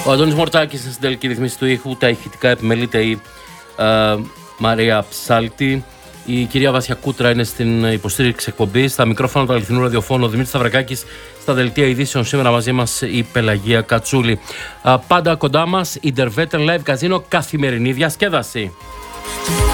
Ο Αντώνης Μορτάκης είναι στην τελική ρυθμίση του ήχου. Τα ηχητικά επιμελείται η Μαρία Ψάλτη. Η κυρία Βάσια Κούτρα είναι στην υποστήριξη εκπομπής. Στα μικρόφωνα του αληθινού ραδιοφώνου ο Δημήτρης Σταυρακάκης. Στα δελτία ειδήσεων σήμερα μαζί μας η Πελαγία Κατσούλη. Πάντα κοντά μας, Intervetel Live Casino, καθημερινή διασκέδαση.